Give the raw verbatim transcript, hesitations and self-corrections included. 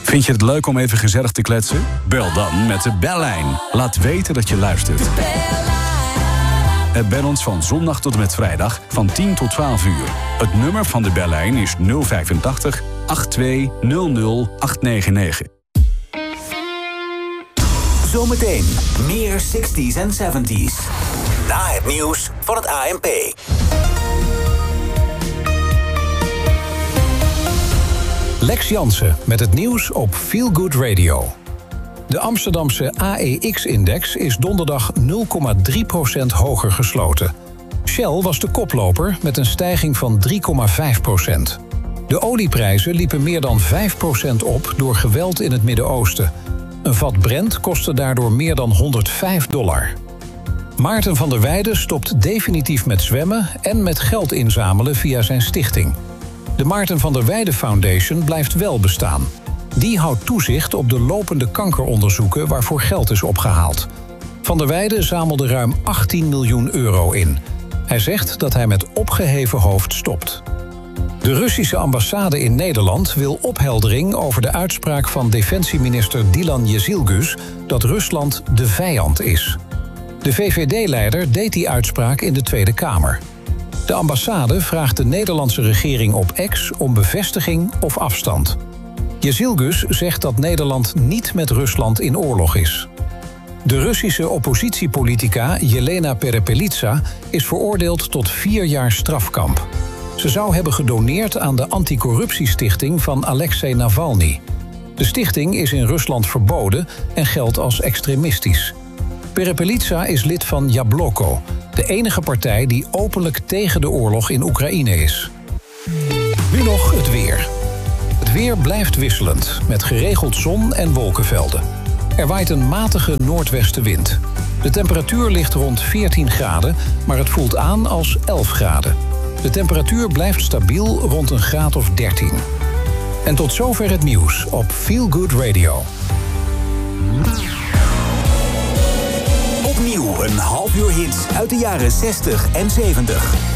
Vind je het leuk om even gezellig te kletsen? Bel dan met de bellijn. Laat weten dat je luistert. Bel ons van zondag tot en met vrijdag van tien tot twaalf uur. Het nummer van de bellijn is nul vijfentachtig, tweeëntachtig, nul nul, achthonderdnegenennegentig. Zometeen meer zestig's en zeventig's. Na het nieuws van het A N P. Lex Jansen met het nieuws op Feel Good Radio. De Amsterdamse A E X-index is donderdag nul komma drie procent hoger gesloten. Shell was de koploper met een stijging van drie komma vijf procent. De olieprijzen liepen meer dan vijf procent op door geweld in het Midden-Oosten. Een vat Brent kostte daardoor meer dan honderdvijf dollar. Maarten van der Weijden stopt definitief met zwemmen en met geld inzamelen via zijn stichting. De Maarten van der Weijden Foundation blijft wel bestaan. Die houdt toezicht op de lopende kankeronderzoeken waarvoor geld is opgehaald. Van der Weijden zamelde ruim achttien miljoen euro in. Hij zegt dat hij met opgeheven hoofd stopt. De Russische ambassade in Nederland wil opheldering over de uitspraak van defensieminister Dilan Yeşilgöz dat Rusland de vijand is. De V V D-leider deed die uitspraak in de Tweede Kamer. De ambassade vraagt de Nederlandse regering op X om bevestiging of afstand. Yeşilgöz zegt dat Nederland niet met Rusland in oorlog is. De Russische oppositiepolitica Jelena Perepelitsa is veroordeeld tot vier jaar strafkamp. Ze zou hebben gedoneerd aan de anticorruptiestichting van Alexei Navalny. De stichting is in Rusland verboden en geldt als extremistisch. Perepelitsa is lid van Jabloko, de enige partij die openlijk tegen de oorlog in Oekraïne is. Nu nog het weer. Het weer blijft wisselend, met geregeld zon en wolkenvelden. Er waait een matige noordwestenwind. De temperatuur ligt rond veertien graden, maar het voelt aan als elf graden. De temperatuur blijft stabiel rond een graad of dertien. En tot zover het nieuws op Feel Good Radio. Opnieuw een half uur hits uit de jaren zestig en zeventig.